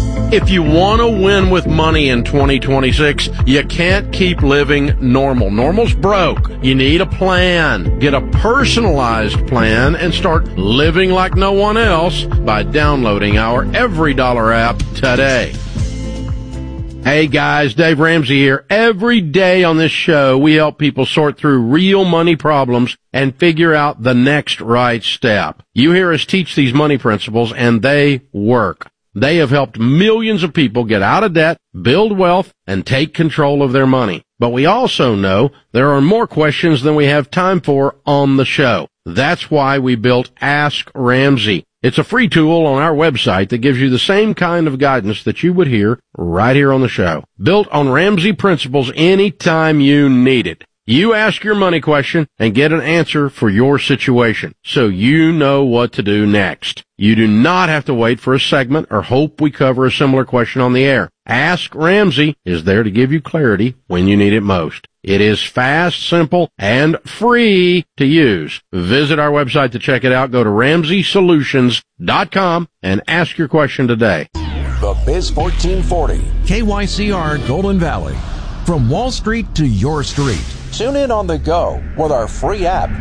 If you want to win with money in 2026, you can't keep living normal. Normal's broke. You need a plan. Get a personalized plan and start living like no one else by downloading our Every Dollar app today. Hey guys, Dave Ramsey here. Every day on this show, we help people sort through real money problems and figure out the next right step. You hear us teach these money principles, and they work. They have helped millions of people get out of debt, build wealth, and take control of their money. But we also know there are more questions than we have time for on the show. That's why we built Ask Ramsey. It's a free tool on our website that gives you the same kind of guidance that you would hear right here on the show. Built on Ramsey principles anytime you need it. You ask your money question and get an answer for your situation, so you know what to do next. You do not have to wait for a segment or hope we cover a similar question on the air. Ask Ramsey is there to give you clarity when you need it most. It is fast, simple, and free to use. Visit our website to check it out. Go to RamseySolutions.com and ask your question today. The Biz 1440. KYCR Golden Valley. From Wall Street to your street. Tune in on the go with our free app.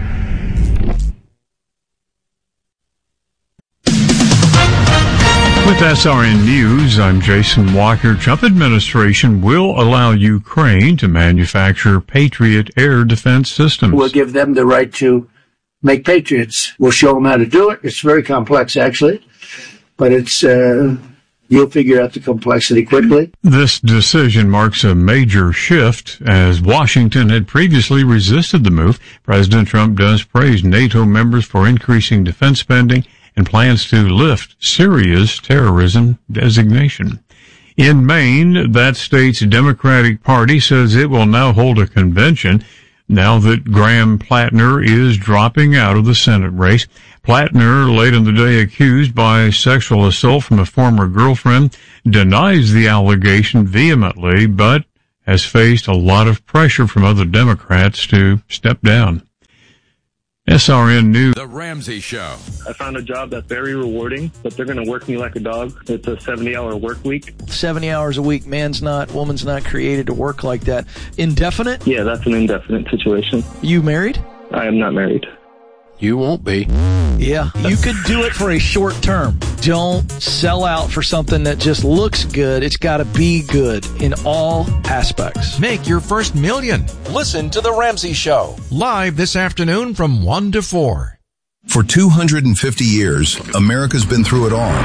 With SRN News, I'm Jason Walker. Trump administration will allow Ukraine to manufacture Patriot air defense systems. We'll give them the right to make Patriots. We'll show them how to do it. It's very complex, actually, but it's you'll figure out the complexity quickly. This decision marks a major shift, as Washington had previously resisted the move. President Trump does praise NATO members for increasing defense spending and plans to lift Syria's terrorism designation. In Maine, that state's Democratic Party says it will now hold a convention now that Graham Plattner is dropping out of the Senate race. Plattner, late in the day accused by sexual assault from a former girlfriend, denies the allegation vehemently, but has faced a lot of pressure from other Democrats to step down. SRN News. The Ramsey Show. I found a job that's very rewarding, but they're going to work me like a dog. It's a 70-hour work week. 70 hours a week. Woman's not created to work like that. Indefinite? Yeah, that's an indefinite situation. You married? I am not married. You won't be. Yeah, you could do it for a short term. Don't sell out for something that just looks good. It's got to be good in all aspects. Make your first million. Listen to The Ramsey Show. Live this afternoon from 1 to 4. For 250 years, America's been through it all.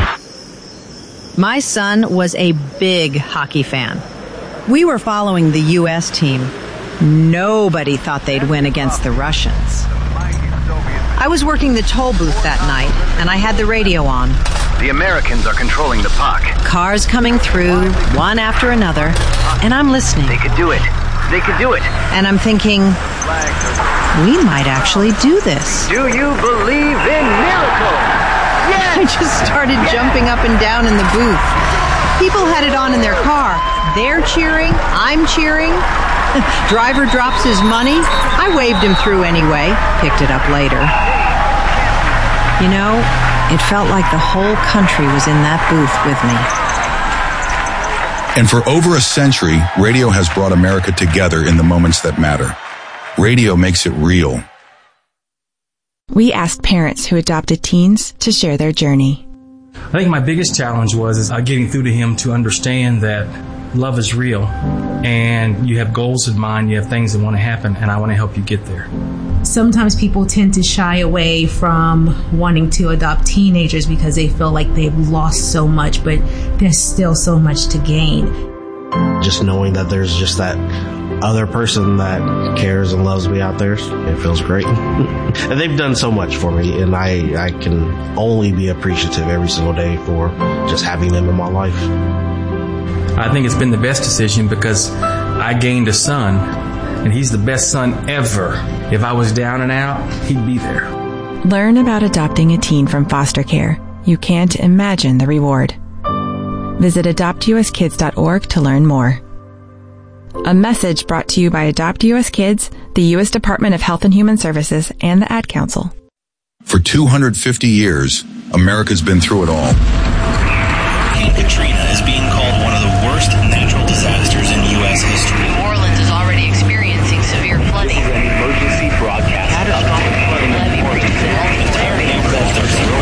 My son was a big hockey fan. We were following the U.S. team. Nobody thought they'd win against the Russians. I was working the toll booth that night, and I had the radio on. The Americans are controlling the puck. Cars coming through, one after another, and I'm listening. They could do it. They could do it. And I'm thinking, we might actually do this. Do you believe in miracles? Yes! I just started jumping up and down in the booth. People had it on in their car. They're cheering. I'm cheering. Driver drops his money. I waved him through anyway. Picked it up later. You know, it felt like the whole country was in that booth with me. And for over a century, radio has brought America together in the moments that matter. Radio makes it real. We asked parents who adopted teens to share their journey. I think my biggest challenge was getting through to him to understand that love is real, and you have goals in mind, you have things that want to happen, and I want to help you get there. Sometimes people tend to shy away from wanting to adopt teenagers because they feel like they've lost so much, but there's still so much to gain. Just knowing that there's just that other person that cares and loves me out there, it feels great. And they've done so much for me, and I can only be appreciative every single day for just having them in my life. I think it's been the best decision because I gained a son, and he's the best son ever. If I was down and out, he'd be there. Learn about adopting a teen from foster care. You can't imagine the reward. Visit adoptuskids.org to learn more. A message brought to you by Adopt U.S. Kids, the U.S. Department of Health and Human Services, and the Ad Council. For 250 years, America's been through it all. Hey, Katrina. is being called one of the worst natural disasters in U.S. history. New Orleans is already experiencing severe flooding. This is an emergency broadcast. Catastrophic flooding in the entire neighborhoods are zero.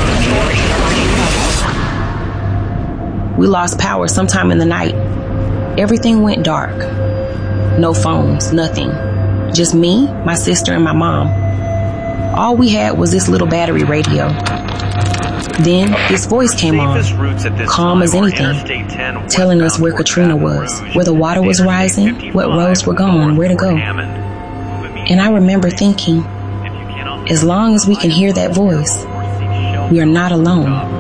We lost power sometime in the night. Everything went dark. No phones, nothing. Just me, my sister, and my mom. All we had was this little battery radio. Then this voice came on, calm as anything, telling us where Katrina was, where the water was rising, what roads were gone, where to go. And I remember thinking, as long as we can hear that voice, we are not alone.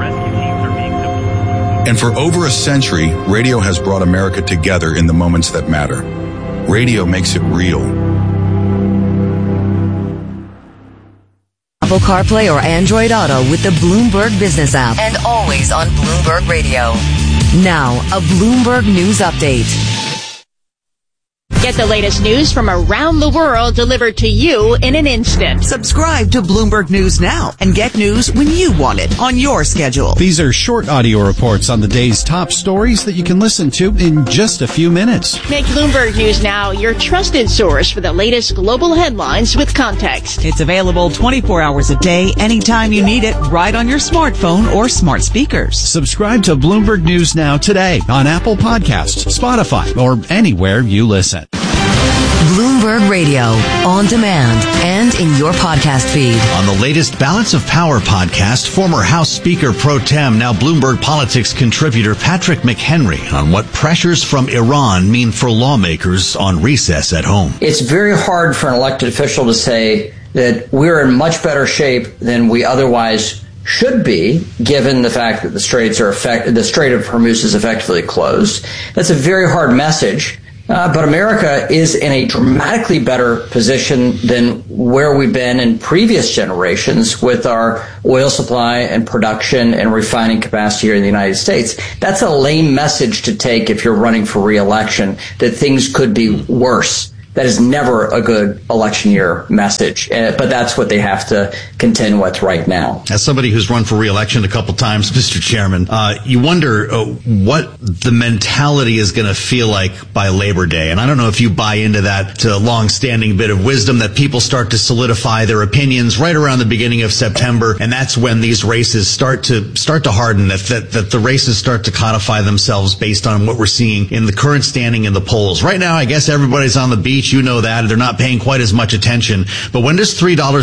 And for over a century, radio has brought America together in the moments that matter. Radio makes it real. Apple CarPlay or Android Auto with the Bloomberg Business app. And always on Bloomberg Radio. Now, a Bloomberg News Update. Get the latest news from around the world delivered to you in an instant. Subscribe to Bloomberg News now and get news when you want it on your schedule. These are short audio reports on the day's top stories that you can listen to in just a few minutes. Make Bloomberg News Now your trusted source for the latest global headlines with context. It's available 24 hours a day, anytime you need it, right on your smartphone or smart speakers. Subscribe to Bloomberg News Now today on Apple Podcasts, Spotify, or anywhere you listen. Bloomberg Radio, on demand and in your podcast feed. On the latest Balance of Power podcast, former House Speaker Pro Tem, now Bloomberg Politics contributor Patrick McHenry on what pressures from Iran mean for lawmakers on recess at home. It's very hard for an elected official to say that we're in much better shape than we otherwise should be, given the fact that the Strait of Hormuz is effectively closed. That's a very hard message. But America is in a dramatically better position than where we've been in previous generations with our oil supply and production and refining capacity here in the United States. That's a lame message to take if you're running for re-election, that things could be worse. That is never a good election year message, but that's what they have to contend with right now. As somebody who's run for re-election a couple times, Mr. Chairman, you wonder what the mentality is going to feel like by Labor Day. And I don't know if you buy into that long-standing bit of wisdom that people start to solidify their opinions right around the beginning of September, and that's when these races start to harden, that the races start to codify themselves based on what we're seeing in the current standing in the polls. Right now, I guess everybody's on the beach. You know that. They're not paying quite as much attention. But when does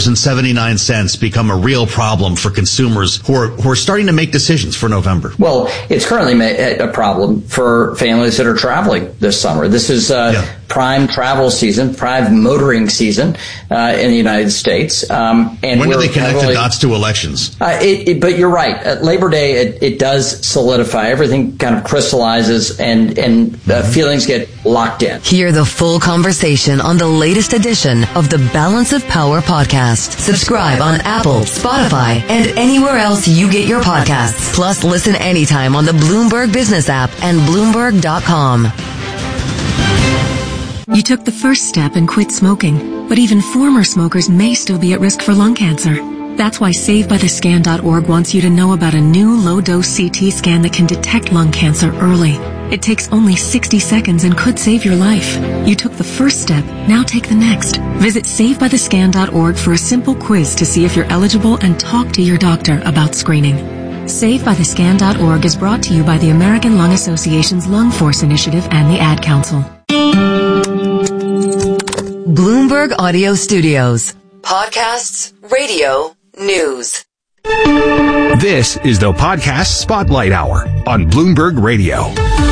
$3.79 become a real problem for consumers who are starting to make decisions for November? Well, it's currently a problem for families that are traveling this summer. This is prime travel season, prime motoring season in the United States. And when do they connect the dots to elections? But you're right. At Labor Day, it does solidify. Everything kind of crystallizes and feelings get locked in. Hear the full conversation on the latest edition of the Balance of Power podcast. Subscribe on Apple, Spotify, and anywhere else you get your podcasts. Plus, listen anytime on the Bloomberg Business app and Bloomberg.com. You took the first step and quit smoking, but even former smokers may still be at risk for lung cancer. That's why SaveByTheScan.org wants you to know about a new low-dose CT scan that can detect lung cancer early. It takes only 60 seconds and could save your life. You took the first step, now take the next. Visit SaveByTheScan.org for a simple quiz to see if you're eligible and talk to your doctor about screening. SaveByTheScan.org is brought to you by the American Lung Association's Lung Force Initiative and the Ad Council. Bloomberg Audio Studios. Podcasts, radio, news. This is the Podcast Spotlight Hour on Bloomberg Radio.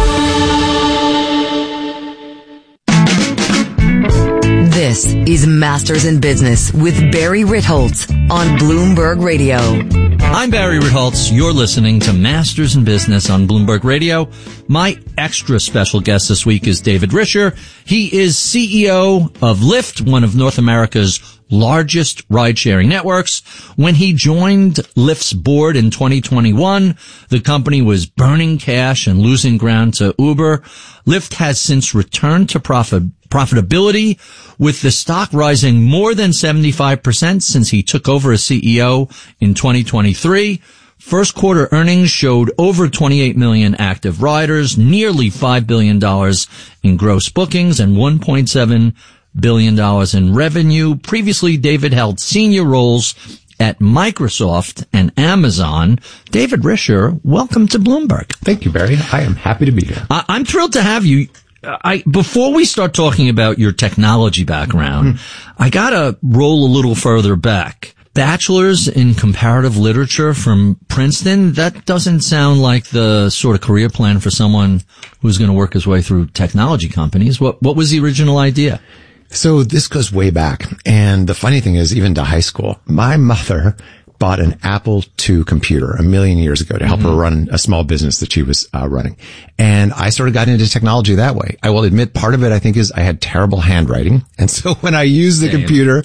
This is Masters in Business with Barry Ritholtz on Bloomberg Radio. I'm Barry Ritholtz. You're listening to Masters in Business on Bloomberg Radio. My extra special guest this week is David Risher. He is CEO of Lyft, one of North America's largest ride-sharing networks. When he joined Lyft's board in 2021, the company was burning cash and losing ground to Uber. Lyft has since returned to profitability, with the stock rising more than 75% since he took over as CEO in 2023. First quarter earnings showed over 28 million active riders, nearly $5 billion in gross bookings, and $1.7 billion in revenue. Previously, David held senior roles at Microsoft and Amazon. David Risher, welcome to Bloomberg. Thank you, Barry. I am happy to be here. I'm thrilled to have you. Before we start talking about your technology background, I gotta roll a little further back. Bachelor's in comparative literature from Princeton, that doesn't sound like the sort of career plan for someone who's going to work his way through technology companies. What was the original idea? So this goes way back. And the funny thing is, even to high school, my mother bought an Apple II computer a million years ago to help her run a small business that she was running. And I sort of got into technology that way. I will admit part of it, I think, is I had terrible handwriting. And so when I used the computer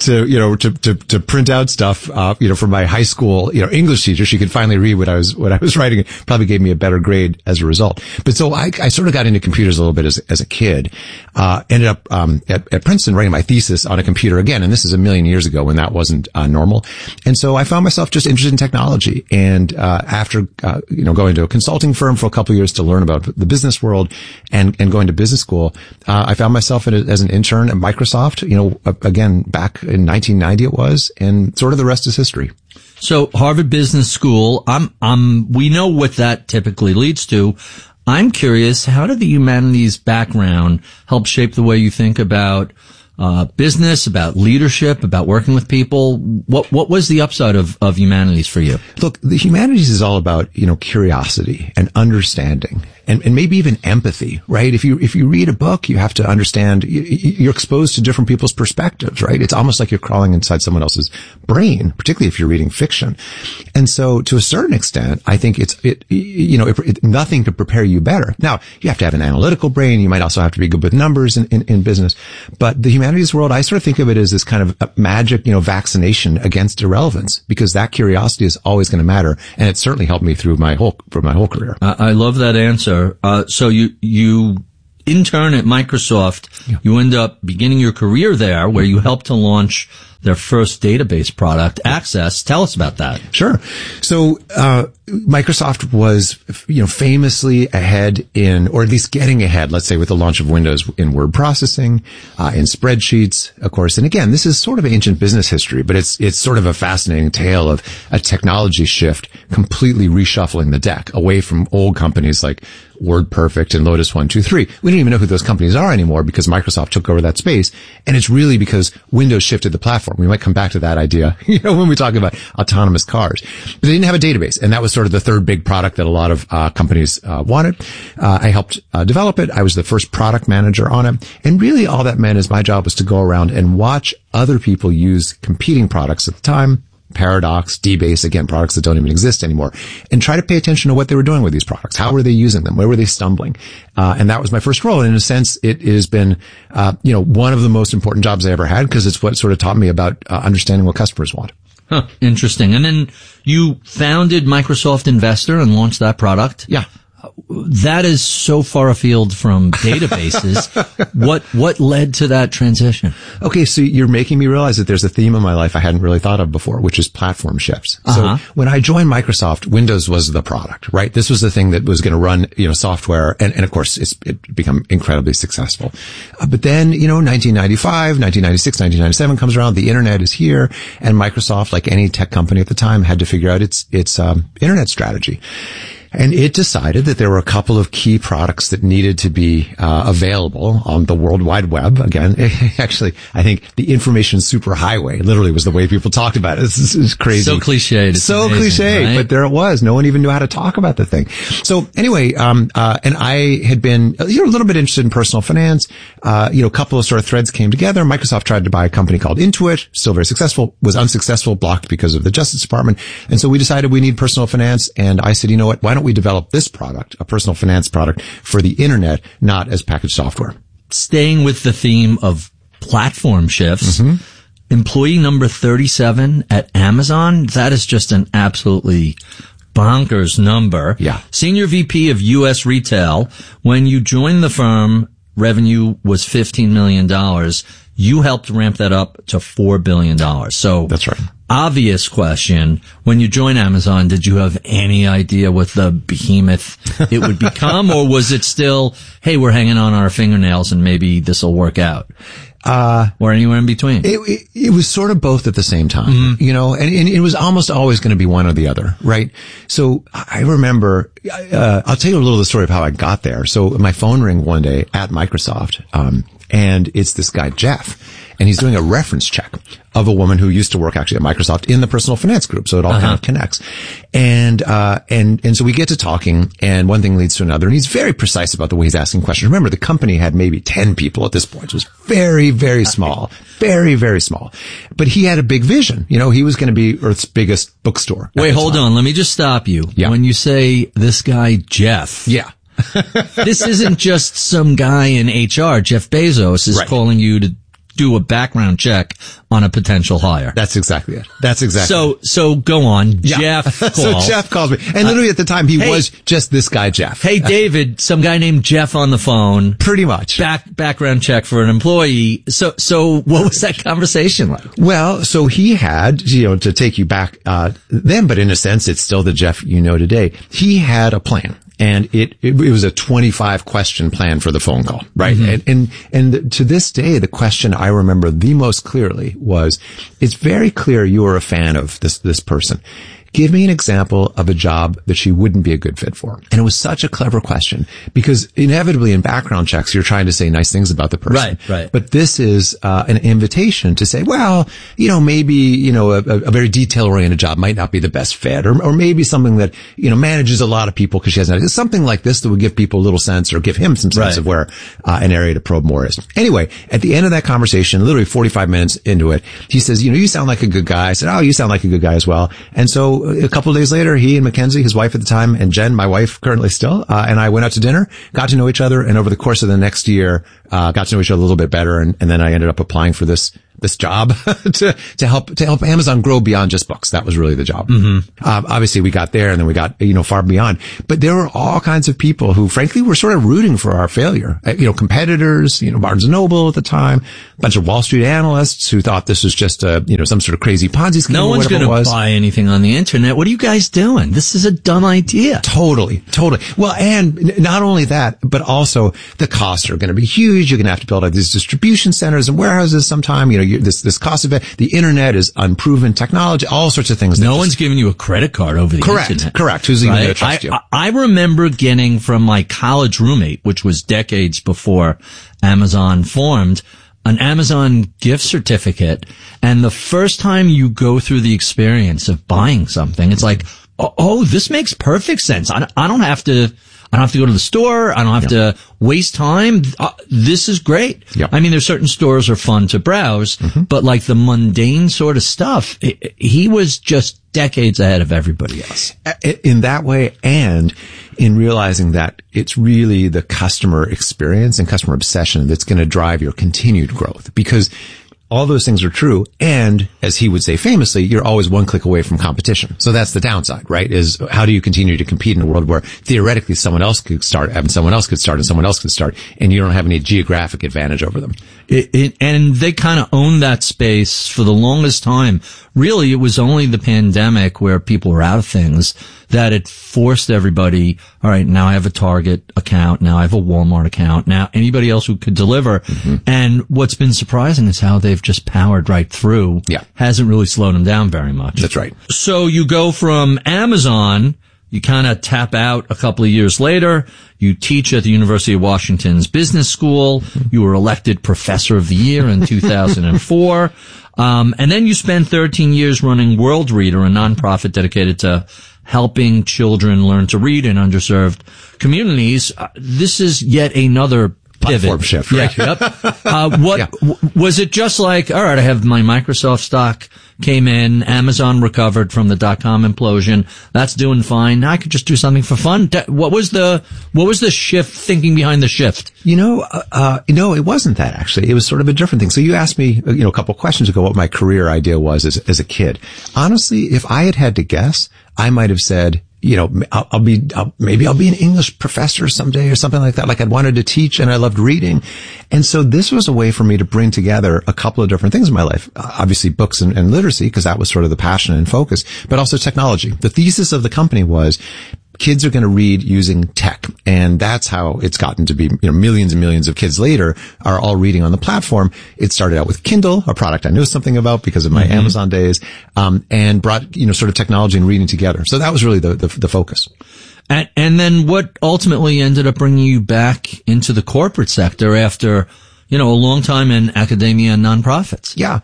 to print out stuff, for my high school, English teacher, she could finally read what I was writing. It probably gave me a better grade as a result. But so I sort of got into computers a little bit as a kid. Ended up, at Princeton writing my thesis on a computer again. And this is a million years ago when that wasn't normal. And so I found myself just interested in technology. And after going to a consulting firm for a couple of years to learn about the business world and going to business school, I found myself as an intern at Microsoft, again, back in 1990 it was, and sort of the rest is history. So Harvard Business School, we know what that typically leads to. I'm curious, how did the humanities background help shape the way you think about business, about leadership, about working with people? What was the upside of humanities for you? Look, the humanities is all about, curiosity and understanding and maybe even empathy, right? If you read a book, you have to understand, you're exposed to different people's perspectives, right? It's almost like you're crawling inside someone else's brain, particularly if you're reading fiction. And so to a certain extent, I think it's nothing could prepare you better. Now, you have to have an analytical brain. You might also have to be good with numbers in business. But the humanities world, I sort of think of it as this kind of a magic, vaccination against irrelevance, because that curiosity is always going to matter. And it certainly helped me through my whole career. I love that answer. So you intern at Microsoft. Yeah. You end up beginning your career there, where you helped to launch their first database product, Access. Tell us about that. Sure. So, Microsoft was, famously ahead or at least getting ahead, let's say, with the launch of Windows in word processing, in spreadsheets, of course. And again, this is sort of ancient business history, but it's sort of a fascinating tale of a technology shift completely reshuffling the deck away from old companies like WordPerfect and Lotus 1-2-3. We don't even know who those companies are anymore because Microsoft took over that space. And it's really because Windows shifted the platform. We might come back to that idea, when we talk about autonomous cars. But they didn't have a database. And that was sort of the third big product that a lot of companies wanted. I helped develop it. I was the first product manager on it. And really all that meant is my job was to go around and watch other people use competing products at the time. Paradox, DBase, again, products that don't even exist anymore, and try to pay attention to what they were doing with these products. How were they using them? Where were they stumbling? And that was my first role. And in a sense, it has been, one of the most important jobs I ever had, because it's what sort of taught me about understanding what customers want. Huh, interesting. And then you founded Microsoft Investor and launched that product. Yeah. That is so far afield from databases. What led to that transition? Okay, so you're making me realize that there's a theme in my life I hadn't really thought of before, which is platform shifts. So when I joined Microsoft, Windows was the product, right? This was the thing that was going to run, software, and of course it become incredibly successful. But then, 1995, 1996, 1997 comes around, the internet is here, and Microsoft, like any tech company at the time, had to figure out its internet strategy. And it decided that there were a couple of key products that needed to be available on the World Wide Web. Again, actually, I think the information superhighway literally was the way people talked about it. This is crazy. So cliched. So cliche, right? But there it was. No one even knew how to talk about the thing. So anyway, and I had been a little bit interested in personal finance. A couple of sort of threads came together. Microsoft tried to buy a company called Intuit, still very successful, was unsuccessful, blocked because of the Justice Department. And so we decided we need personal finance. And I said, you know what? Why don't we develop this product, a personal finance product, for the internet, not as packaged software? Staying with the theme of platform shifts, employee number 37 at Amazon, that is just an absolutely bonkers number. Yeah. Senior VP of U.S. Retail. When you joined the firm, revenue was $15 million. You helped ramp that up to $4 billion. So that's right. Obvious question. When you joined Amazon, did you have any idea what the behemoth it would become? Or was it still, hey, we're hanging on our fingernails and maybe this will work out? Or anywhere in between? It was sort of both at the same time, you know, and it was almost always going to be one or the other, right? So I remember, I'll tell you a little of the story of how I got there. So my phone rang one day at Microsoft, and it's this guy, Jeff, and he's doing a reference check of a woman who used to work actually at Microsoft in the personal finance group. So it all kind of connects. And so we get to talking, and one thing leads to another, and he's very precise about the way he's asking questions. Remember, the company had maybe 10 people at this point. It was very, very small. Very, very small. But he had a big vision. You know, he was going to be Earth's biggest bookstore. Wait, hold on. Let me just stop you. Yeah. When you say this guy, Jeff. Yeah. This isn't just some guy in HR. Jeff Bezos is calling you to do a background check on a potential hire. That's exactly it. That's exactly it. So go on. Yeah. Jeff calls. So Jeff calls me. And literally at the time, he was just this guy, Jeff. Hey, David, some guy named Jeff on the phone. Pretty much. Background check for an employee. So what was that conversation like? Well, so he had, you know, to take you back, then, but in a sense, it's still the Jeff you know today. He had a plan. And it was a 25 question plan for the phone call, right? And to this day, the question I remember the most clearly was, it's very clear you are a fan of this person. Give me an example of a job that she wouldn't be a good fit for. And it was such a clever question because inevitably in background checks, you're trying to say nice things about the person. Right. But this is an invitation to say, well, you know, maybe, you know, a very detail-oriented job might not be the best fit, or maybe something that, you know, manages a lot of people because she has something like this that would give people a little sense or give him some sense of where an area to probe more is. Anyway, at the end of that conversation, literally 45 minutes into it, he says, you know, you sound like a good guy. I said, oh, you sound like a good guy as well. And so a couple of days later, he and Mackenzie, his wife at the time, and Jen, my wife currently still, and I went out to dinner, got to know each other, and over the course of the next year, got to know each other a little bit better, and then I ended up applying for this job to help Amazon grow beyond just books. That was really the job. Obviously we got there and then we got, you know, far beyond, but there were all kinds of people who frankly were sort of rooting for our failure. You know, competitors, you know, Barnes & Noble at the time, a bunch of Wall Street analysts who thought this was just you know, some sort of crazy Ponzi scheme. No one's going to buy anything on the internet. What are you guys doing? This is a dumb idea. Totally. Well, and not only that, but also the costs are going to be huge. You're going to have to build out these distribution centers and warehouses sometime. You know, this cost of it, the internet is unproven technology, all sorts of things. No one's giving you a credit card over the internet. Correct. Who's even going to trust you? I remember getting from my college roommate, which was decades before Amazon formed, an Amazon gift certificate. And the first time you go through the experience of buying something, it's like, oh, this makes perfect sense. I don't have to go to the store. I don't have to waste time. This is great. Yep. I mean, there's certain stores are fun to browse, but like the mundane sort of stuff, he was just decades ahead of everybody else. In that way, and in realizing that it's really the customer experience and customer obsession that's going to drive your continued growth, because all those things are true. And as he would say famously, you're always one click away from competition. So that's the downside, right? Is how do you continue to compete in a world where theoretically someone else could start and someone else could start and someone else could start and you don't have any geographic advantage over them. And they kind of owned that space for the longest time. Really, it was only the pandemic where people were out of things that it forced everybody, all right, now I have a Target account, now I have a Walmart account, now anybody else who could deliver. And what's been surprising is how they've just powered right through. Yeah. Hasn't really slowed them down very much. That's right. So you go from Amazon, you kind of tap out a couple of years later. You teach at the University of Washington's Business School. You were elected Professor of the Year in 2004. And then you spend 13 years running World Reader, a nonprofit dedicated to helping children learn to read in underserved communities. This is yet another pivot. Platform shift, right? Yep. Was it just like, all right, I have my Microsoft stock came in, Amazon recovered from the .com implosion. That's doing fine. Now I could just do something for fun. What was the shift, thinking behind the shift? No, it wasn't that actually. It was sort of a different thing. So you asked me, a couple of questions ago what my career idea was as a kid. Honestly, if I had to guess, I might have said maybe I'll be an English professor someday or something like that. Like I'd wanted to teach and I loved reading. And so this was a way for me to bring together a couple of different things in my life. Obviously books and literacy, because that was sort of the passion and focus, but also technology. The thesis of the company was kids are going to read using tech. And that's how it's gotten to be, millions and millions of kids later are all reading on the platform. It started out with Kindle, a product I know something about because of my Amazon days, and brought, sort of technology and reading together. So that was really the focus. And then what ultimately ended up bringing you back into the corporate sector after, a long time in academia and nonprofits? Yeah.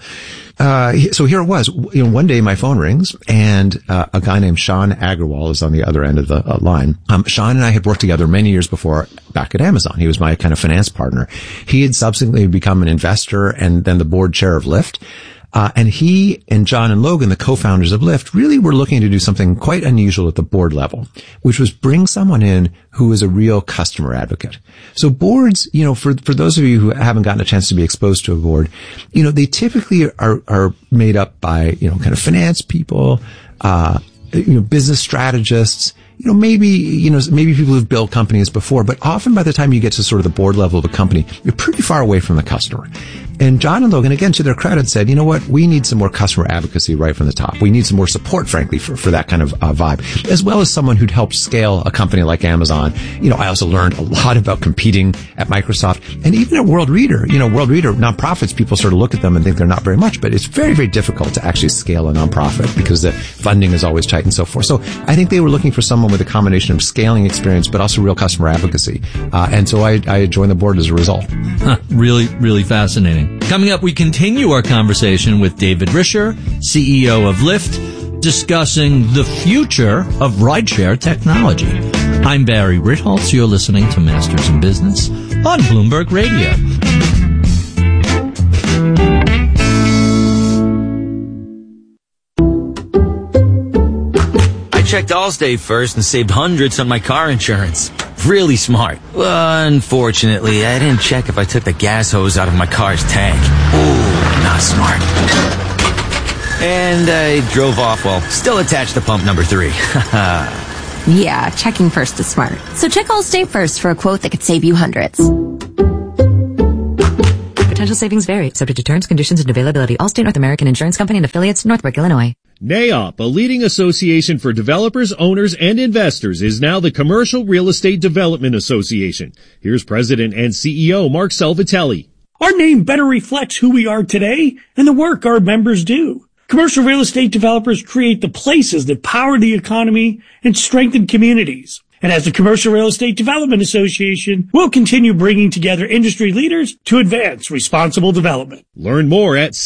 So here it was. One day my phone rings and a guy named Sean Agrawal is on the other end of the line. Sean and I had worked together many years before back at Amazon. He was my kind of finance partner. He had subsequently become an investor and then the board chair of Lyft. And he and John and Logan, the co-founders of Lyft, really were looking to do something quite unusual at the board level, which was bring someone in who is a real customer advocate. So boards, for those of you who haven't gotten a chance to be exposed to a board, they typically are made up by, kind of finance people, business strategists, maybe people who've built companies before, but often by the time you get to sort of the board level of a company, you're pretty far away from the customer. And John and Logan, again, to their credit, said, you know what? We need some more customer advocacy right from the top. We need some more support, frankly, for that kind of vibe, as well as someone who'd helped scale a company like Amazon. I also learned a lot about competing at Microsoft and even at World Reader. World Reader, nonprofits, people sort of look at them and think they're not very much, but it's very, very difficult to actually scale a nonprofit because the funding is always tight and so forth. So I think they were looking for someone with a combination of scaling experience, but also real customer advocacy. And so I joined the board as a result. Really, really fascinating. Coming up, we continue our conversation with David Risher, CEO of Lyft, discussing the future of rideshare technology. I'm Barry Ritholtz. You're listening to Masters in Business on Bloomberg Radio. I checked Allstate first and saved hundreds on my car insurance. Really smart. Unfortunately, I didn't check if I took the gas hose out of my car's tank. Ooh, not smart. And I drove off while still attached to pump number 3. Yeah, checking first is smart. So check Allstate first for a quote that could save you hundreds. Potential savings vary, subject to terms, conditions, and availability. Allstate North American Insurance Company and affiliates, Northbrook, Illinois. NAIOP, a leading association for developers, owners, and investors, is now the Commercial Real Estate Development Association. Here's President and CEO Mark Salvatelli. Our name better reflects who we are today and the work our members do. Commercial real estate developers create the places that power the economy and strengthen communities. And as the Commercial Real Estate Development Association, we'll continue bringing together industry leaders to advance responsible development. Learn more at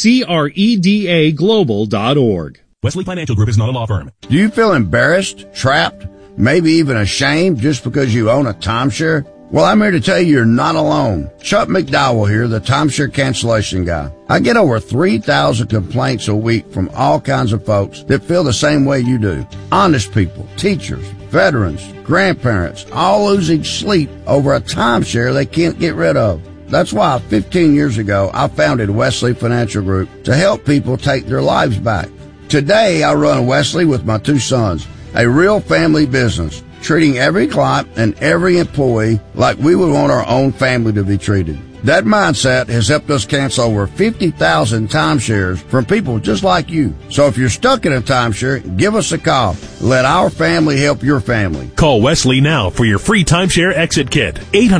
credaglobal.org. Wesley Financial Group is not a law firm. Do you feel embarrassed, trapped, maybe even ashamed just because you own a timeshare? Well, I'm here to tell you you're not alone. Chuck McDowell here, the timeshare cancellation guy. I get over 3,000 complaints a week from all kinds of folks that feel the same way you do. Honest people, teachers, veterans, grandparents, all losing sleep over a timeshare they can't get rid of. That's why 15 years ago, I founded Wesley Financial Group to help people take their lives back. Today, I run Wesley with my 2 sons, a real family business, treating every client and every employee like we would want our own family to be treated. That mindset has helped us cancel over 50,000 timeshares from people just like you. So if you're stuck in a timeshare, give us a call. Let our family help your family. Call Wesley now for your free timeshare exit kit.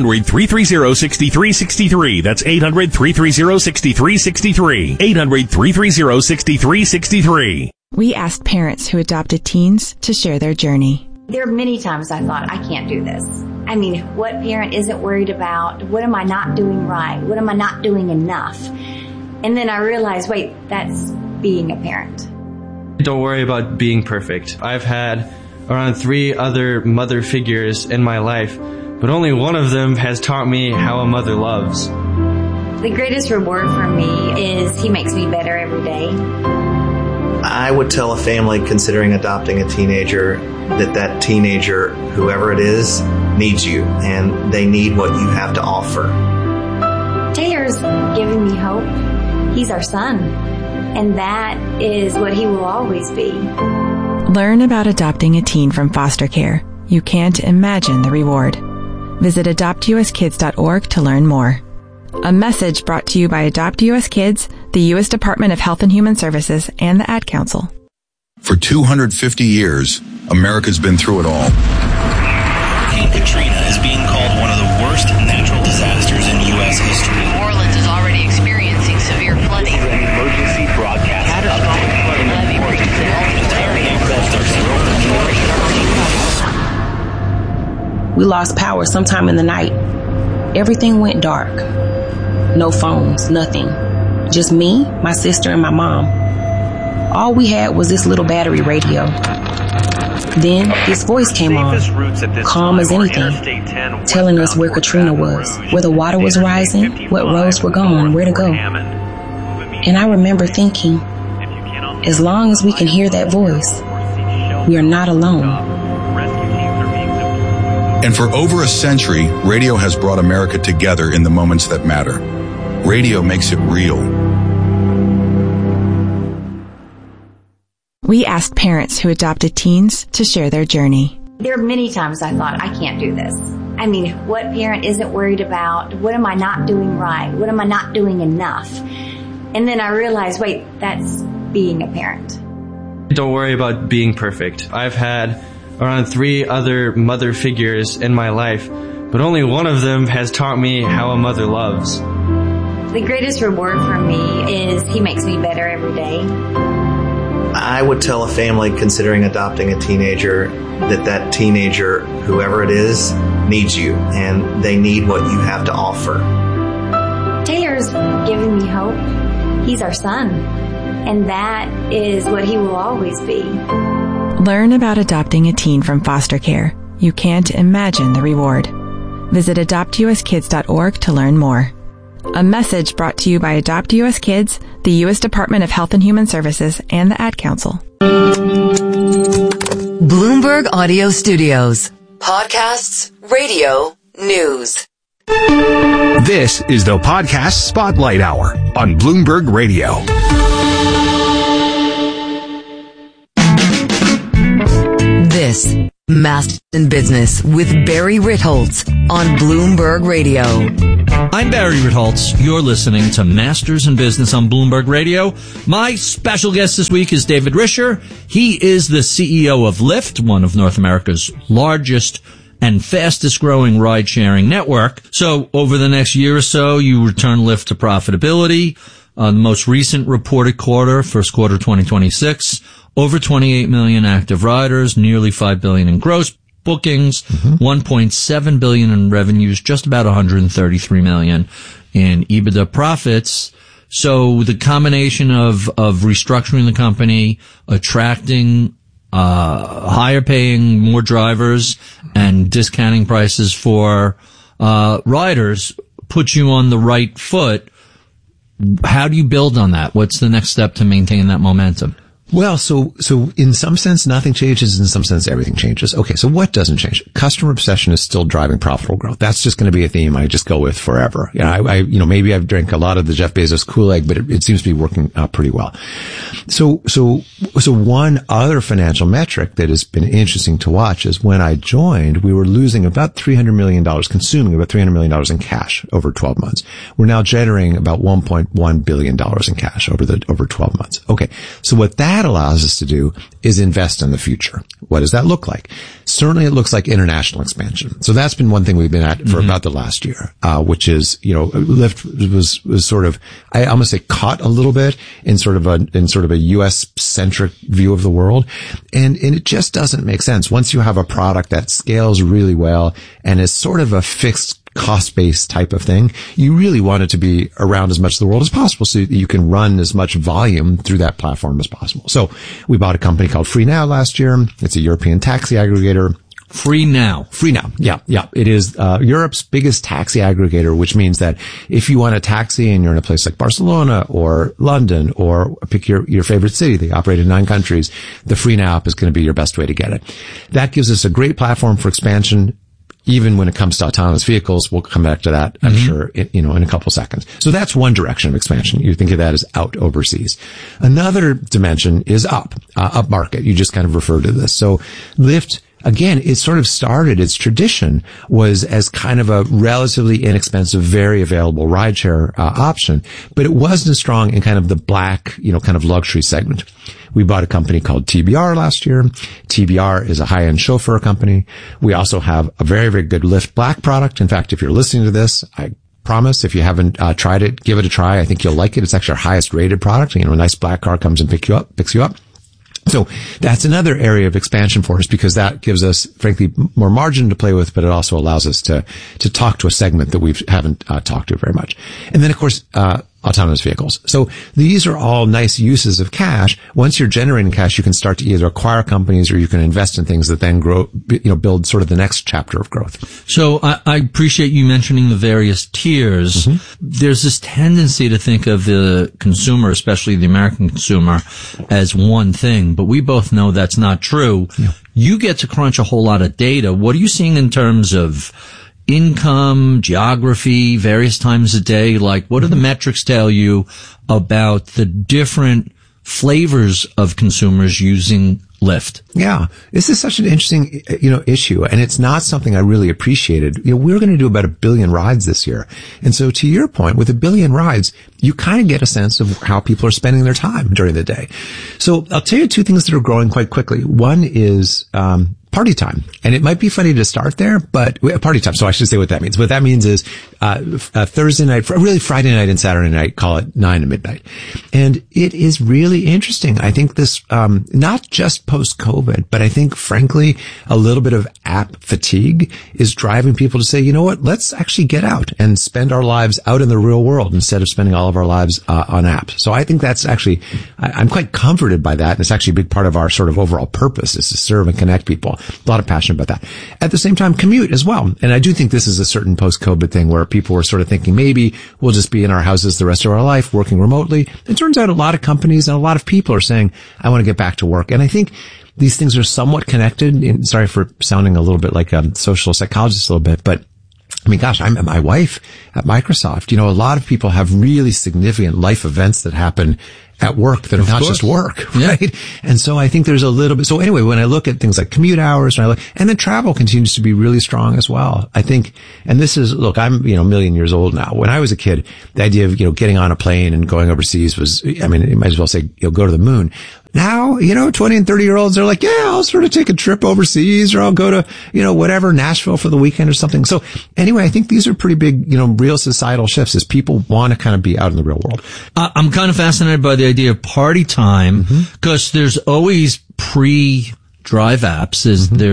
800-330-6363. That's 800-330-6363. 800-330-6363. We asked parents who adopted teens to share their journey. There are many times I thought, I can't do this. I mean, what parent isn't worried about? What am I not doing right? What am I not doing enough? And then I realized, wait, that's being a parent. Don't worry about being perfect. I've had around 3 other mother figures in my life, but only one of them has taught me how a mother loves. The greatest reward for me is he makes me better every day. I would tell a family considering adopting a teenager that teenager, whoever it is, needs you, and they need what you have to offer. Taylor's giving me hope. He's our son, and that is what he will always be. Learn about adopting a teen from foster care. You can't imagine the reward. Visit adoptuskids.org to learn more. A message brought to you by Adopt U.S. Kids, the U.S. Department of Health and Human Services, and the Ad Council. For 250 years, America's been through it all. Hurricane Katrina is being called one of the worst natural disasters in U.S. history. New Orleans is already experiencing severe flooding. This is an emergency broadcast. Catastrophic flooding levee breaches in We lost power sometime in the night. Everything went dark. No phones, nothing. Just me, my sister, and my mom. All we had was this little battery radio. Then this voice came on, calm as anything, telling us where Katrina was, where the water was rising, what roads were gone, where to go. And I remember thinking, as long as we can hear that voice, we are not alone. And for over a century, radio has brought America together in the moments that matter. Radio makes it real. We asked parents who adopted teens to share their journey. There are many times I thought, I can't do this. I mean, what parent isn't worried about, what am I not doing right? What am I not doing enough? And then I realized, wait, that's being a parent. Don't worry about being perfect. I've had around 3 other mother figures in my life, but only one of them has taught me how a mother loves. The greatest reward for me is he makes me better every day. I would tell a family considering adopting a teenager that teenager, whoever it is, needs you, and they need what you have to offer. Taylor's given me hope. He's our son, and that is what he will always be. Learn about adopting a teen from foster care. You can't imagine the reward. Visit adoptuskids.org to learn more. A message brought to you by Adopt U.S. Kids, the U.S. Department of Health and Human Services, and the Ad Council. Bloomberg Audio Studios. Podcasts, radio, news. This is the Podcast Spotlight Hour on Bloomberg Radio. This, Masters in Business with Barry Ritholtz on Bloomberg Radio. I'm Barry Ritholtz. You're listening to Masters in Business on Bloomberg Radio. My special guest this week is David Risher. He is the CEO of Lyft, one of North America's largest and fastest growing ride-sharing network. So over the next year or so, you return Lyft to profitability. The most recent reported quarter, first quarter 2026, over 28 million active riders, nearly $5 billion in gross bookings, $1.7 billion in revenues, just about $133 million in EBITDA profits. So the combination of restructuring the company, attracting higher paying more drivers, and discounting prices for riders puts you on the right foot. How do you build on that? What's the next step to maintain that momentum? Well, so in some sense, nothing changes. In some sense, everything changes. Okay. So what doesn't change? Customer obsession is still driving profitable growth. That's just going to be a theme I just go with forever. Maybe I've drank a lot of the Jeff Bezos Kool-Aid, but it seems to be working pretty well. So one other financial metric that has been interesting to watch is when I joined, we were losing about $300 million, consuming about $300 million in cash over 12 months. We're now generating about $1.1 billion in cash over 12 months. Okay. So what that allows us to do is invest in the future. What does that look like? Certainly it looks like international expansion. So that's been one thing we've been at for about the last year, which is, Lyft was sort of, I almost say caught a little bit in sort of a US centric view of the world. And it just doesn't make sense. Once you have a product that scales really well and is sort of a fixed cost-based type of thing, you really want it to be around as much of the world as possible so that you can run as much volume through that platform as possible. So we bought a company called FreeNow last year. It's a European taxi aggregator. FreeNow. Yeah. It is Europe's biggest taxi aggregator, which means that if you want a taxi and you're in a place like Barcelona or London or pick your favorite city, they operate in 9 countries, the FreeNow app is going to be your best way to get it. That gives us a great platform for expansion. even when it comes to autonomous vehicles. We'll come back to that, I'm sure, in a couple seconds. So that's one direction of expansion. You think of that as out overseas. Another dimension is up market. You just kind of referred to this. So Lyft, again, it sort of started, its tradition was as kind of a relatively inexpensive, very available rideshare option, but it wasn't as strong in kind of the black, kind of luxury segment. We bought a company called TBR last year. TBR is a high-end chauffeur company. We also have a very, very good Lyft Black product. In fact, if you're listening to this, I promise if you haven't tried it, give it a try. I think you'll like it. It's actually our highest rated product. A nice black car comes and picks you up. So that's another area of expansion for us because that gives us, frankly, more margin to play with, but it also allows us to talk to a segment that we haven't talked to very much. And then, of course, autonomous vehicles. So these are all nice uses of cash. Once you're generating cash, you can start to either acquire companies or you can invest in things that then grow, build sort of the next chapter of growth. So I appreciate you mentioning the various tiers. There's this tendency to think of the consumer, especially the American consumer, as one thing, but we both know that's not true. Yeah. You get to crunch a whole lot of data. What are you seeing in terms of income, geography, various times a day? Like, what do the metrics tell you about the different flavors of consumers using Lyft? Yeah. This is such an interesting, issue. And it's not something I really appreciated. We're going to do about 1 billion rides this year. And so to your point, with 1 billion rides, you kind of get a sense of how people are spending their time during the day. So I'll tell you two things that are growing quite quickly. One is, party time. And it might be funny to start there, but party time. So I should say what that means. What that means is, Thursday night, really Friday night and Saturday night, call it 9 to midnight. And it is really interesting. I think this, not just post-COVID, but I think frankly, a little bit of app fatigue is driving people to say, you know what, let's actually get out and spend our lives out in the real world instead of spending all of our lives, on apps. So I think that's actually, I'm quite comforted by that. And it's actually a big part of our sort of overall purpose is to serve and connect people. A lot of passion about that. At the same time, commute as well. And I do think this is a certain post-COVID thing where people were sort of thinking maybe we'll just be in our houses the rest of our life working remotely. It turns out a lot of companies and a lot of people are saying, I want to get back to work. And I think these things are somewhat connected. Sorry for sounding a little bit like a social psychologist a little bit, but I mean, gosh, I met my wife at Microsoft. A lot of people have really significant life events that happen at work that are not just work, right? Yeah. And so I think there's a little bit, so anyway, when I look at things like commute hours, and then travel continues to be really strong as well. I think, and this is, look, I'm, a million years old now. When I was a kid, the idea of, getting on a plane and going overseas was, you might as well say, go to the moon. Now, 20 and 30-year-olds are like, yeah, I'll sort of take a trip overseas or I'll go to, whatever, Nashville for the weekend or something. So anyway, I think these are pretty big, real societal shifts as people want to kind of be out in the real world. I'm kind of fascinated by the idea of party time because there's always pre-drive apps.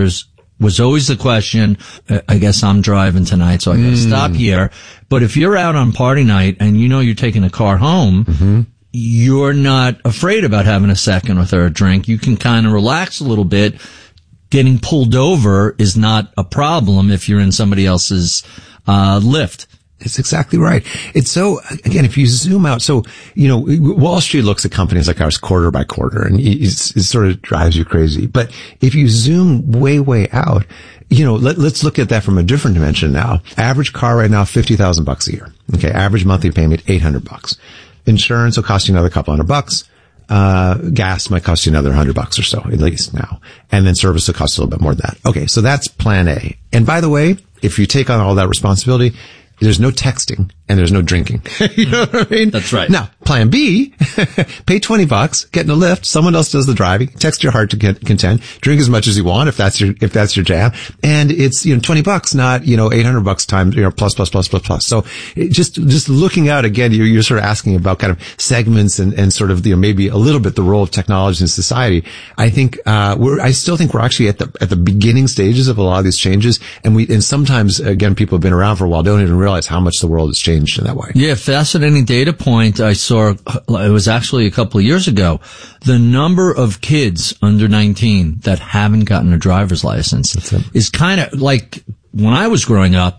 Was always the question, I guess I'm driving tonight, so I gotta stop here. But if you're out on party night and you're taking a car home, you're not afraid about having a second or third drink. You can kind of relax a little bit. Getting pulled over is not a problem if you're in somebody else's Lyft. It's exactly right. It's so, again, if you zoom out, so, Wall Street looks at companies like ours quarter by quarter and it sort of drives you crazy. But if you zoom way, way out, let's look at that from a different dimension now. Average car right now, $50,000 a year. Okay. Average monthly payment, $800. Insurance will cost you another couple $100. Gas might cost you another $100 or so, at least now. And then service will cost a little bit more than that. Okay. So that's plan A. And by the way, if you take on all that responsibility, there's no texting and there's no drinking. You know what I mean? That's right. Now, plan B, pay $20, get in a Lyft, someone else does the driving, text your heart to content, drink as much as you want if that's your jam. And it's, $20, not, $800 times, plus. So just looking out again, you're sort of asking about kind of segments and sort of, maybe a little bit the role of technology in society. I think, I still think we're actually at the beginning stages of a lot of these changes. And sometimes, again, people have been around for a while, don't even realize how much the world has changed in that way. Yeah, fascinating data point I saw, it was actually a couple of years ago, the number of kids under 19 that haven't gotten a driver's license is kind of like when I was growing up,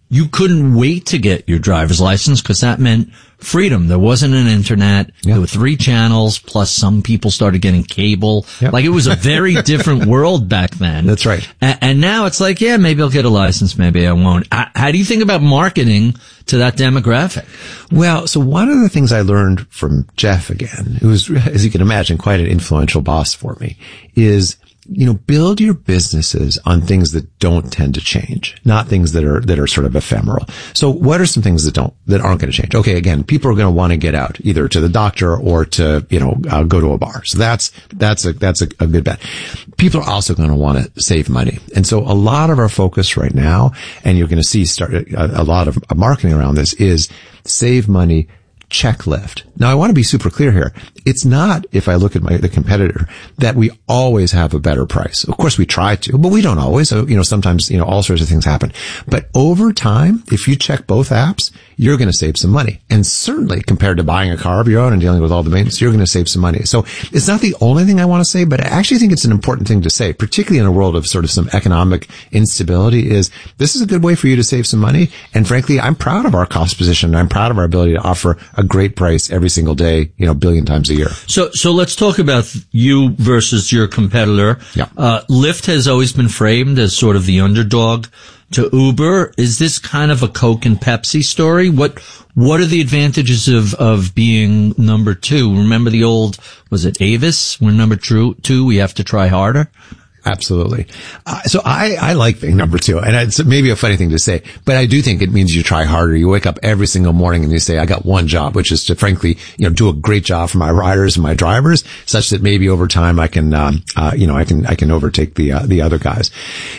you couldn't wait to get your driver's license because that meant freedom. There wasn't an internet. There were 3 channels, plus some people started getting cable. Like, it was a very different world back then. That's right. And now it's like, yeah, maybe I'll get a license, maybe I won't. How do you think about marketing to that demographic? Well, so one of the things I learned from Jeff again, who's, as you can imagine, quite an influential boss for me, is, build your businesses on things that don't tend to change, not things that are sort of ephemeral. So what are some things that aren't going to change? Okay. Again, people are going to want to get out either to the doctor or to, go to a bar. So that's a good bet. People are also going to want to save money. And so a lot of our focus right now, and you're going to see a lot of marketing around this, is save money, check Lyft. Now, I want to be super clear here. It's not, if I look at the competitor, that we always have a better price. Of course, we try to, but we don't always. So, sometimes, all sorts of things happen. But over time, if you check both apps, you're going to save some money. And certainly, compared to buying a car of your own and dealing with all the maintenance, you're going to save some money. So it's not the only thing I want to say, but I actually think it's an important thing to say, particularly in a world of sort of some economic instability, is this is a good way for you to save some money. And frankly, I'm proud of our cost position. And I'm proud of our ability to offer a great price every single day, a billion times a year. So let's talk about you versus your competitor. Yeah. Lyft has always been framed as sort of the underdog to Uber. Is this kind of a Coke and Pepsi story? What are the advantages of being number 2? Remember the old, was it Avis? We're number 2, we have to try harder. Absolutely. So I like being number 2, and it's maybe a funny thing to say, but I do think it means you try harder. You wake up every single morning and you say, I got one job, which is to frankly, do a great job for my riders and my drivers, such that maybe over time I can, I can overtake the other guys.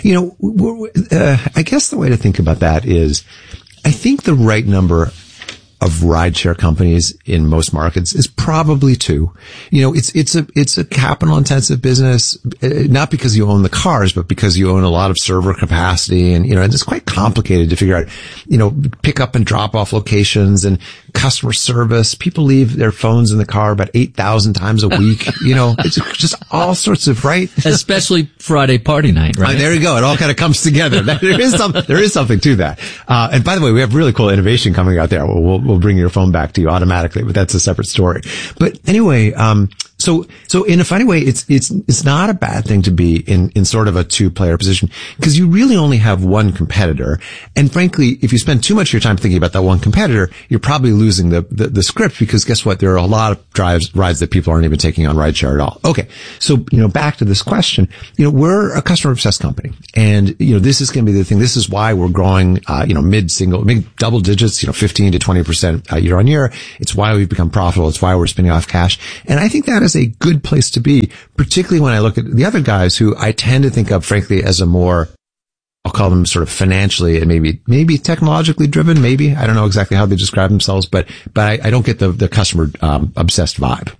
I guess the way to think about that is, I think the right number of rideshare companies in most markets is probably 2. It's a capital intensive business, not because you own the cars, but because you own a lot of server capacity, and it's quite complicated to figure out, pick up and drop off locations and customer service. People leave their phones in the car about 8,000 times a week. It's just all sorts of, right? Especially Friday party night, right? There you go. It all kind of comes together. There is something to that. And by the way, we have really cool innovation coming out there. We'll bring your phone back to you automatically, but that's a separate story. But anyway, so in a funny way, it's not a bad thing to be in sort of a 2-player position, because you really only have one competitor. And frankly, if you spend too much of your time thinking about that one competitor, you're probably losing the script, because guess what? There are a lot of rides that people aren't even taking on rideshare at all. Okay. So, back to this question, we're a customer obsessed company, and, this is going to be the thing. This is why we're growing, mid double digits, 15 to 20% year on year. It's why we've become profitable. It's why we're spinning off cash. And I think that is a good place to be, particularly when I look at the other guys who I tend to think of, frankly, as a more, I'll call them sort of financially and maybe technologically driven. Maybe, I don't know exactly how they describe themselves, but I don't get the customer obsessed vibe.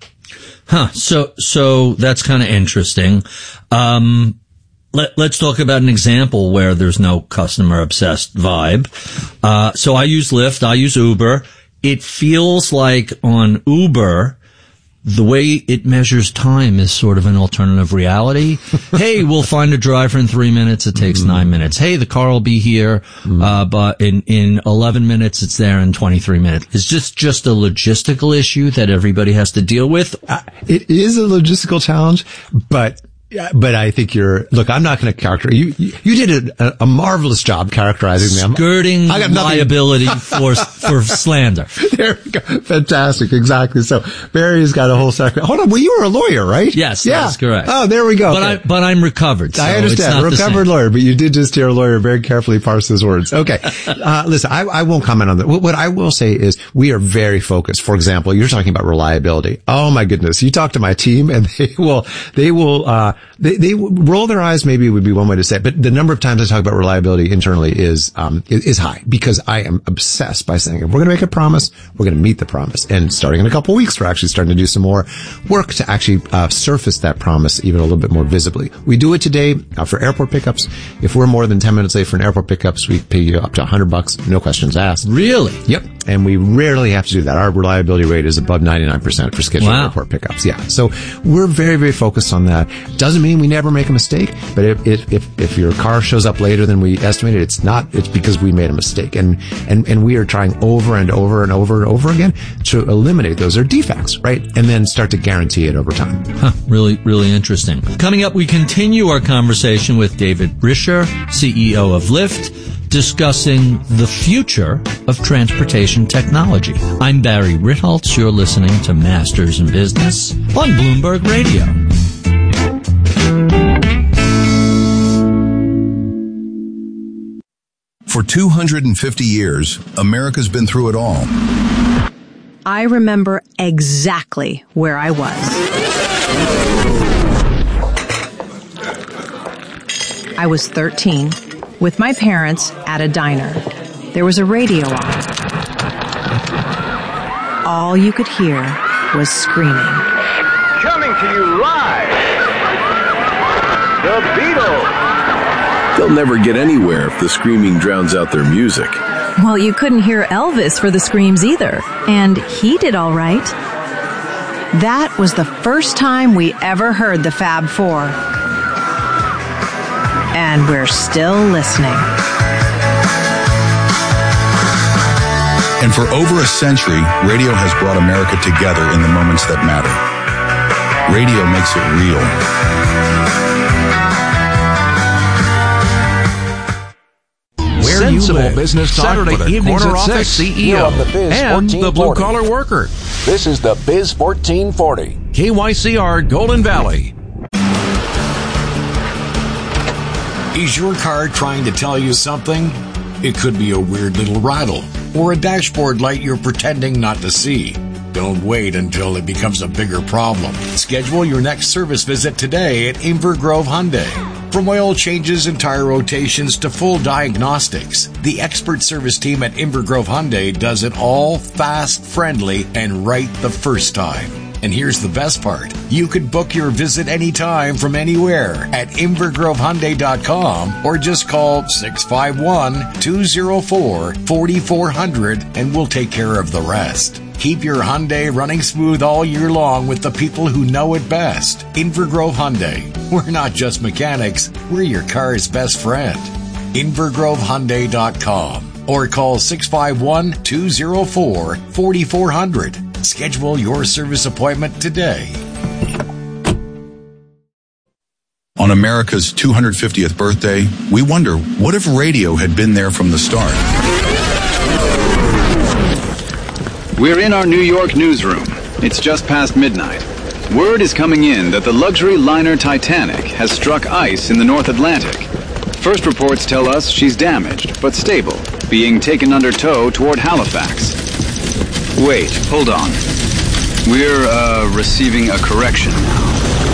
So that's kind of interesting. Let's talk about an example where there's no customer obsessed vibe. So I use Lyft, I use Uber. It feels like on Uber, the way it measures time is sort of an alternative reality. Hey, we'll find a driver in 3 minutes. It takes 9 minutes. Hey, the car will be here, but in 11 minutes, it's there in 23 minutes. Is this just a logistical issue that everybody has to deal with? It is a logistical challenge, but I think look, I'm not going to characterize you did a marvelous job characterizing them. Skirting liability for slander. There we go. Fantastic. Exactly. So Barry's got a whole second. Hold on. Well, you were a lawyer, right? Yes, that's correct. Oh, there we go. But I'm recovered. So I understand. Recovered lawyer, but you did just hear a lawyer very carefully parse his words. Okay. Listen, I won't comment on that. What I will say is we are very focused. For example, you're talking about reliability. Oh my goodness. You talk to my team and they will they roll their eyes, maybe would be one way to say it, but the number of times I talk about reliability internally is high, because I am obsessed by saying, if we're going to make a promise, we're going to meet the promise. And starting in a couple of weeks, we're actually starting to do some more work to actually surface that promise even a little bit more visibly. We do it today for airport pickups. If we're more than 10 minutes late for an airport pickups, we pay you up to $100, no questions asked. Really? Yep. And we rarely have to do that. Our reliability rate is above 99% for scheduled airport pickups. Yeah. So we're very, very focused on that. Doesn't mean we never make a mistake, but if your car shows up later than we estimated, it's because we made a mistake. And we are trying over and over and over and over again to eliminate those are defects, right? And then start to guarantee it over time. Really, really interesting. Coming up, we continue our conversation with David Risher, CEO of Lyft, discussing the future of transportation technology. I'm Barry Ritholtz. You're listening to Masters in Business on Bloomberg Radio. For 250 years, America's been through it all. I remember exactly where I was. I was 13 with my parents at a diner. There was a radio on. All you could hear was screaming. Coming to you live, the Beatles. They'll never get anywhere if the screaming drowns out their music. Well, you couldn't hear Elvis for the screams either, and he did all right. That was the first time we ever heard the Fab Four. And we're still listening. And for over a century, radio has brought America together in the moments that matter. Radio makes it real. Sensible business talk Saturday for the evenings corner office 6. CEO the and the blue-collar worker. This is the Biz 1440. KYCR Golden Valley. Is your car trying to tell you something? It could be a weird little rattle or a dashboard light you're pretending not to see. Don't wait until it becomes a bigger problem. Schedule your next service visit today at Inver Grove Hyundai. From oil changes and tire rotations to full diagnostics, the expert service team at Inver Grove Hyundai does it all fast, friendly, and right the first time. And here's the best part. You can book your visit anytime from anywhere at invergrovehyundai.com or just call 651-204-4400 and we'll take care of the rest. Keep your Hyundai running smooth all year long with the people who know it best. Inver Grove Hyundai. We're not just mechanics, we're your car's best friend. invergrovehyundai.com or call 651-204-4400. Schedule your service appointment today. On America's 250th birthday, we wonder, what if radio had been there from the start? We're in our New York newsroom. It's just past midnight. Word is coming in that the luxury liner Titanic has struck ice in the North Atlantic. First reports tell us she's damaged, but stable, being taken under tow toward Halifax. Wait, hold on. We're, receiving a correction now.